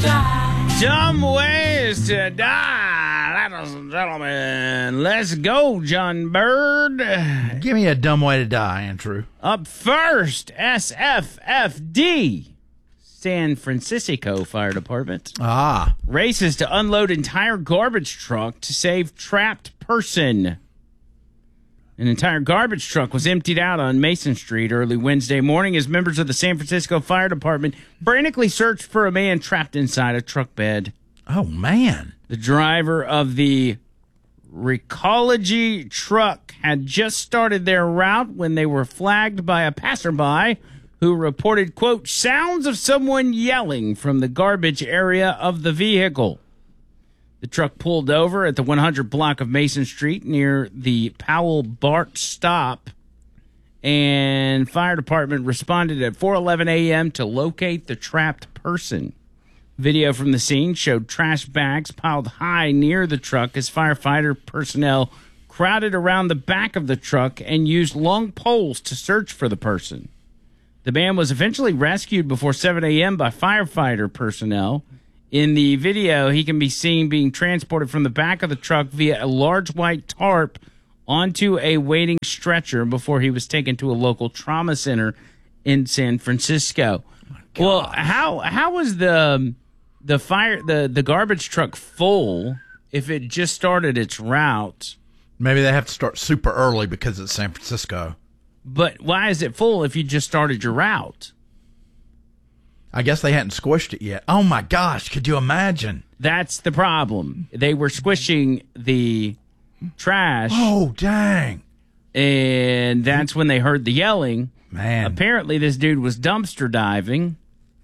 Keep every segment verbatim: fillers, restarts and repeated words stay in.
Dumb ways to die, ladies and gentlemen. Let's go, John Bird. Give me a dumb way to die, Andrew. Up first, S F F D, San Francisco Fire Department. Ah. Races to unload entire garbage truck to save trapped person. An entire garbage truck was emptied out on Mason Street early Wednesday morning as members of the San Francisco Fire Department frantically searched for a man trapped inside a truck bed. Oh, man. The driver of the Recology truck had just started their route when they were flagged by a passerby who reported, quote, sounds of someone yelling from the garbage area of the vehicle. The truck pulled over at the one hundred block of Mason Street near the Powell BART stop, and fire department responded at four eleven a.m. to locate the trapped person. Video from the scene showed trash bags piled high near the truck as firefighter personnel crowded around the back of the truck and used long poles to search for the person. The man was eventually rescued before seven a.m. by firefighter personnel. In the video, he can be seen being transported from the back of the truck via a large white tarp onto a waiting stretcher before he was taken to a local trauma center in San Francisco. Oh, well, how how was the the fire the, the garbage truck full if it just started its route? Maybe they have to start super early because it's San Francisco. But why is it full if you just started your route? I guess they hadn't squished it yet. Oh, my gosh. Could you imagine? That's the problem. They were squishing the trash. Oh, dang. And that's when they heard the yelling. Man. Apparently, this dude was dumpster diving,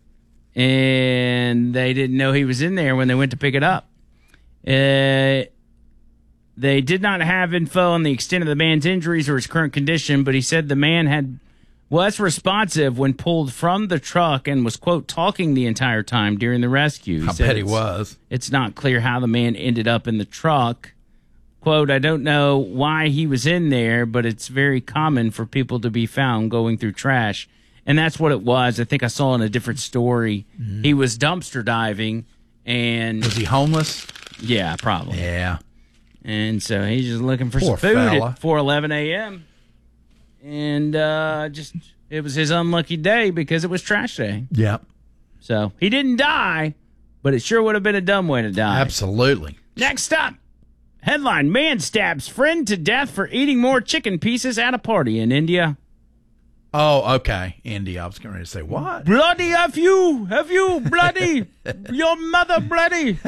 and they didn't know he was in there when they went to pick it up. Uh, they did not have info on the extent of the man's injuries or his current condition, but he said the man had... was responsive when pulled from the truck and was, quote, talking the entire time during the rescue. I bet he was. It's not clear how the man ended up in the truck. Quote, I don't know why he was in there, but it's very common for people to be found going through trash. And that's what it was. I think I saw in a different story. Mm-hmm. He was dumpster diving. And was he homeless? Yeah, probably. Yeah. And so he's just looking for Poor some food fella. at four eleven a.m. And uh, just it was his unlucky day because it was trash day. Yep. So he didn't die, but it sure would have been a dumb way to die. Absolutely. Next up, headline, man stabs friend to death for eating more chicken pieces at a party in India. Oh, okay. India. I was getting ready to say, what? Bloody have you? Have you bloody? Your mother bloody?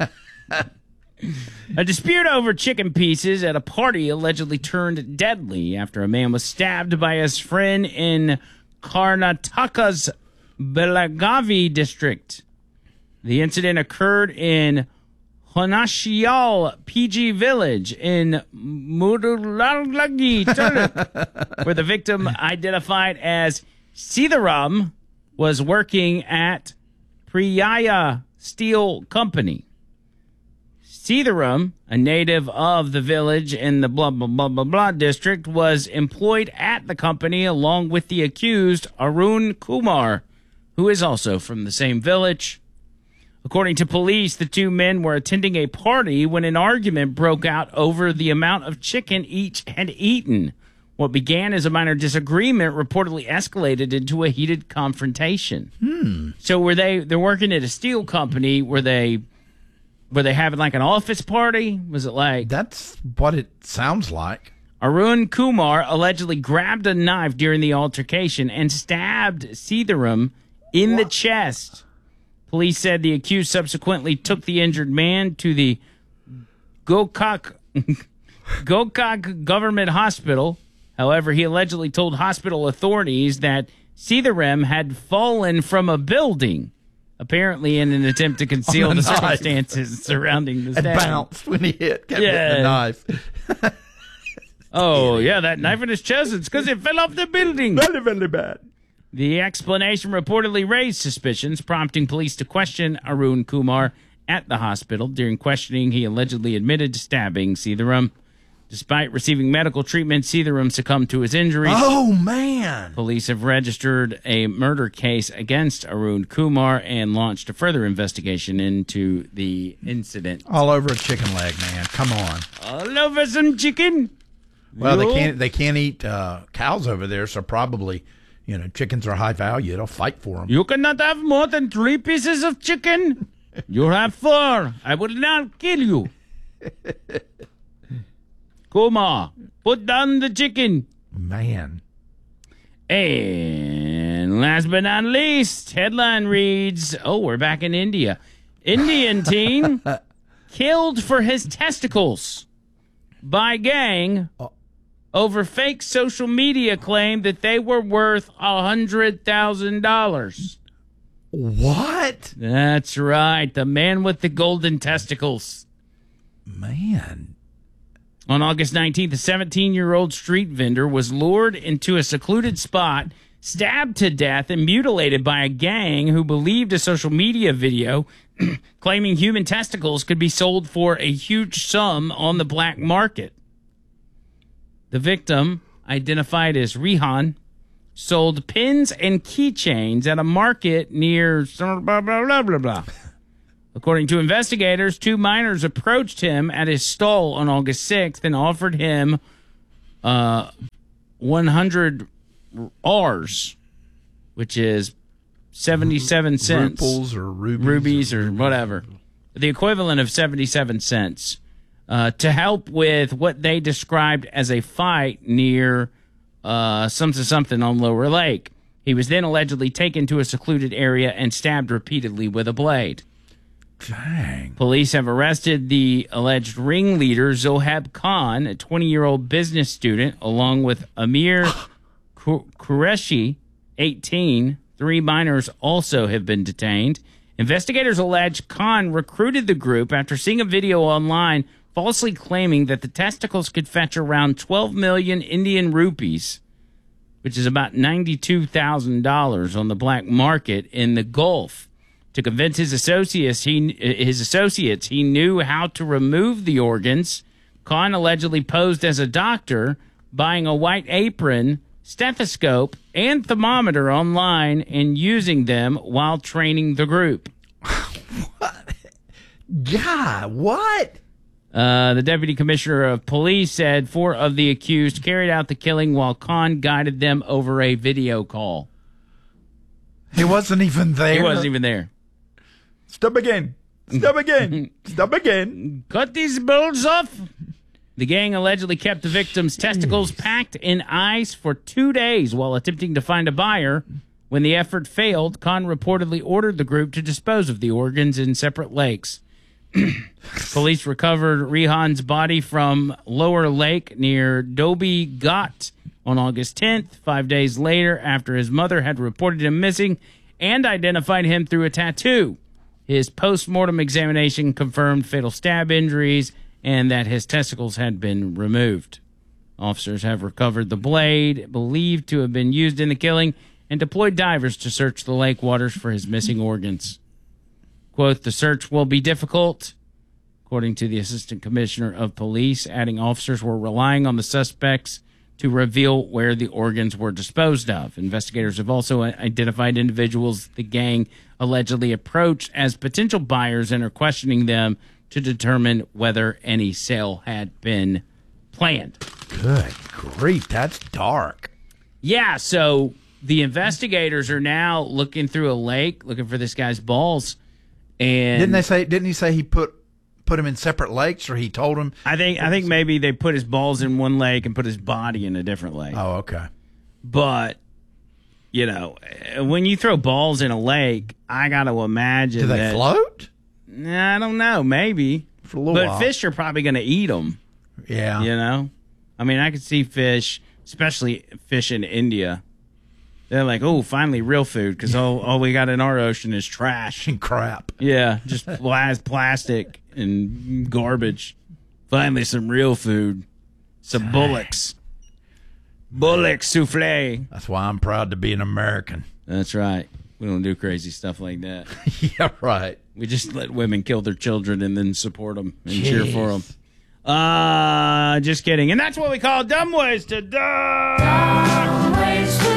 A dispute over chicken pieces at a party allegedly turned deadly after a man was stabbed by his friend in Karnataka's Belagavi district. The incident occurred in Honashial P G village in Mudulagi, where the victim, identified as Sitharam, was working at Priyaya Steel Company. Sitharam, a native of the village in the blah, blah, blah, blah, blah district, was employed at the company along with the accused, Arun Kumar, who is also from the same village. According to police, the two men were attending a party when an argument broke out over the amount of chicken each had eaten. What began as a minor disagreement reportedly escalated into a heated confrontation. Hmm. So were they, they're working at a steel company, were they... Were they having like an office party? Was it like... That's what it sounds like. Arun Kumar allegedly grabbed a knife during the altercation and stabbed Sitharam in what? the chest. Police said the accused subsequently took the injured man to the Gokak, Gokak Government Hospital. However, he allegedly told hospital authorities that Sitharam had fallen from a building, apparently in an attempt to conceal the, the circumstances surrounding the It stab. bounced when he hit, kept yeah. hitting the knife. Oh, yeah, that knife in his chest, it's because it fell off the building. Very, very bad. The explanation reportedly raised suspicions, prompting police to question Arun Kumar at the hospital. During questioning, he allegedly admitted to stabbing Sitharam. Despite receiving medical treatment, Seetharam succumbed to his injuries. Oh, man. Police have registered a murder case against Arun Kumar and launched a further investigation into the incident. All over a chicken leg, man. Come on. All over some chicken. Well, Yo. they can't they can't eat uh, cows over there, so probably, you know, chickens are high value. They'll fight for them. You cannot have more than three pieces of chicken. You have four. I will not kill you. Kumar, put down the chicken. Man. And last but not least, headline reads, oh, we're back in India. Indian teen killed for his testicles by gang over fake social media claim that they were worth one hundred thousand dollars. What? That's right. The man with the golden testicles. Man. On August nineteenth, a seventeen-year-old street vendor was lured into a secluded spot, stabbed to death, and mutilated by a gang who believed a social media video claiming human testicles could be sold for a huge sum on the black market. The victim, identified as Rihan, sold pins and keychains at a market near blah, blah, blah, blah, blah. According to investigators, two minors approached him at his stall on August sixth and offered him uh, one hundred R's, which is seventy-seven cents. Ruples or rubies. Rubies or whatever. The equivalent of seventy-seven cents. Uh, to help with what they described as a fight near uh, something something on Lower Lake. He was then allegedly taken to a secluded area and stabbed repeatedly with a blade. Dang. Police have arrested the alleged ringleader, Zohab Khan, a twenty-year-old business student, along with Amir Qureshi, eighteen. Three minors also have been detained. Investigators allege Khan recruited the group after seeing a video online falsely claiming that the testicles could fetch around twelve million Indian rupees, which is about ninety-two thousand dollars on the black market in the Gulf. To convince his associates, he his associates he knew how to remove the organs. Khan allegedly posed as a doctor, buying a white apron, stethoscope, and thermometer online and using them while training the group. What? God, what? Uh, the deputy commissioner of police said four of the accused carried out the killing while Khan guided them over a video call. He wasn't even there. He wasn't even there. Stop again. Stop again. Stop again. Cut these bolts off. The gang allegedly kept the victim's testicles packed in ice for two days while attempting to find a buyer. When the effort failed, Khan reportedly ordered the group to dispose of the organs in separate lakes. Police recovered Rihan's body from Lower Lake near Dobie Ghat on August tenth, five days later after his mother had reported him missing and identified him through a tattoo. His post-mortem examination confirmed fatal stab injuries and that his testicles had been removed. Officers have recovered the blade, believed to have been used in the killing, and deployed divers to search the lake waters for his missing organs. Quote, the search will be difficult, according to the Assistant Commissioner of Police, adding officers were relying on the suspects to reveal where the organs were disposed of. Investigators have also identified individuals the gang allegedly approached as potential buyers and are questioning them to determine whether any sale had been planned. Good grief, that's dark. Yeah, so the investigators are now looking through a lake, looking for this guy's balls. And Didn't they say? Didn't he say he put put him in separate lakes, or he told him? I think I think maybe they put his balls in one lake and put his body in a different lake. Oh, okay. But you know, when you throw balls in a lake, I got to imagine Do they that, float? I don't know, maybe. For a little but while. fish are probably going to eat them. Yeah. You know, I mean, I could see fish, especially fish in India. They're like, oh, finally real food, because all, all we got in our ocean is trash. And crap. Yeah, just plas- plastic and garbage. Finally, some real food. Some bullocks. Bullock souffle. That's why I'm proud to be an American. That's right. We don't do crazy stuff like that. Yeah, right. We just let women kill their children and then support them and cheer for them. Uh, just kidding. And that's what we call Dumb Ways to Die. Dumb ways to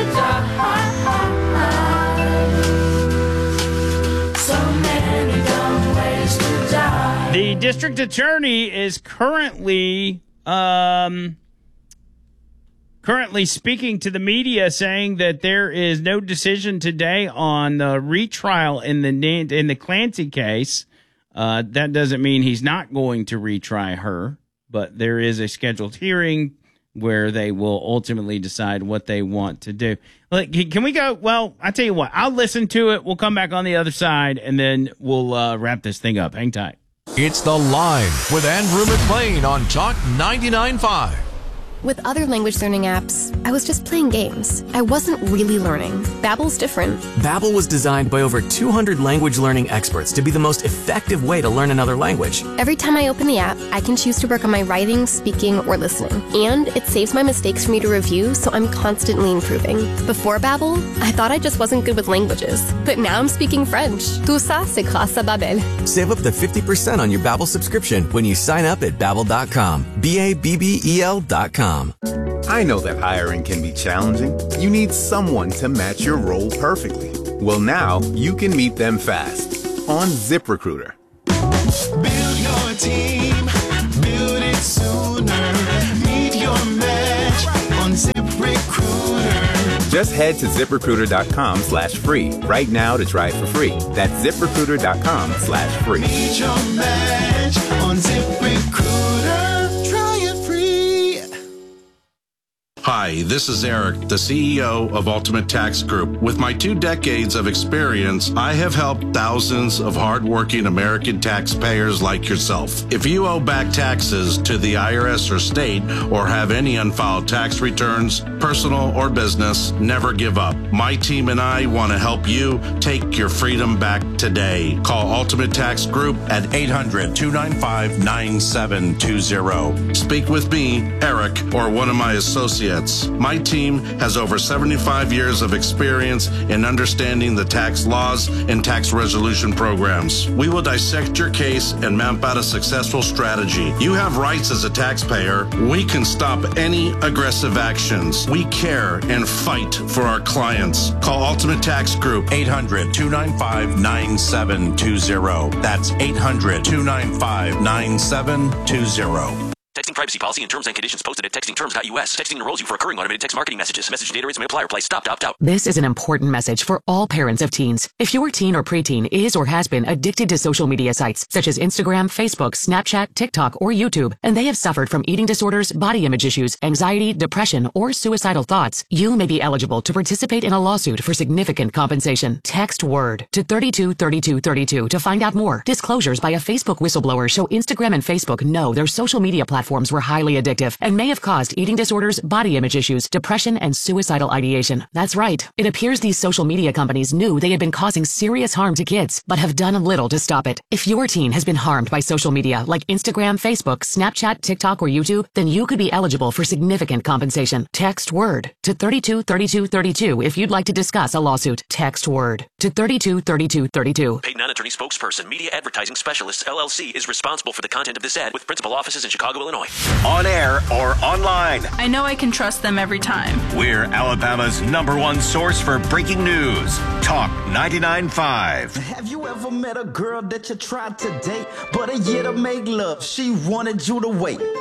die. So many dumb ways to die. The district attorney is currently um, currently speaking to the media, saying that there is no decision today on the retrial in the in the Clancy case. Uh, that doesn't mean he's not going to retry her, but there is a scheduled hearing where they will ultimately decide what they want to do. Like, can we go? Well, I tell you what, I'll listen to it. We'll come back on the other side, and then we'll uh, wrap this thing up. Hang tight. It's The Line with Andrew McLean on Talk ninety-nine point five. With other language learning apps, I was just playing games. I wasn't really learning. Babbel's different. Babbel was designed by over two hundred language learning experts to be the most effective way to learn another language. Every time I open the app, I can choose to work on my writing, speaking, or listening. And it saves my mistakes for me to review, so I'm constantly improving. Before Babbel, I thought I just wasn't good with languages. But now I'm speaking French. Tout ça, c'est grâce à Babbel. Save up to fifty percent on your Babbel subscription when you sign up at babbel dot com. B A B B E L dot com. I know that hiring can be challenging. You need someone to match your role perfectly. Well, now you can meet them fast on ZipRecruiter. Build your team, build it sooner. Meet your match on ZipRecruiter. Just head to ZipRecruiter.com slash free right now to try it for free. That's ZipRecruiter.com slash free. Meet your match on ZipRecruiter. Try it free. Hi, this is Eric, the C E O of Ultimate Tax Group. With my two decades of experience, I have helped thousands of hardworking American taxpayers like yourself. If you owe back taxes to the I R S or state, or have any unfiled tax returns, personal or business, never give up. My team and I want to help you take your freedom back today. Call Ultimate Tax Group at eight hundred, two nine five, nine seven two zero. Speak with me, Eric, or one of my associates. My team has over seventy-five years of experience in understanding the tax laws and tax resolution programs. We will dissect your case and map out a successful strategy. You have rights as a taxpayer. We can stop any aggressive actions. We care and fight for our clients. Call Ultimate Tax Group, eight hundred, two nine five, nine seven two zero. That's eight hundred, two nine five, nine seven two zero. Texting privacy policy and terms and conditions posted at texting terms dot U S. Texting enrolls you for recurring automated text marketing messages. Message data rates may apply. Reply stop to opt out. This is an important message for all parents of teens. If your teen or preteen is or has been addicted to social media sites such as Instagram, Facebook, Snapchat, TikTok, or YouTube, and they have suffered from eating disorders, body image issues, anxiety, depression, or suicidal thoughts, you may be eligible to participate in a lawsuit for significant compensation. Text WORD to thirty-two thirty-two thirty-two to find out more. Disclosures by a Facebook whistleblower show Instagram and Facebook know their social media platforms were highly addictive and may have caused eating disorders, body image issues, depression, and suicidal ideation. That's right. It appears these social media companies knew they had been causing serious harm to kids, but have done little to stop it. If your teen has been harmed by social media like Instagram, Facebook, Snapchat, TikTok, or YouTube, then you could be eligible for significant compensation. Text WORD to thirty-two thirty-two thirty-two if you'd like to discuss a lawsuit. Text WORD to thirty-two thirty-two thirty-two. Paid non-attorney spokesperson, Media Advertising Specialists, L L C, is responsible for the content of this ad with principal offices in Chicago, Illinois. On air or online, I know I can trust them every time. We're Alabama's number one source for breaking news. Talk ninety-nine point five. Have you ever met a girl that you tried to date, but a year to make love, she wanted you to wait?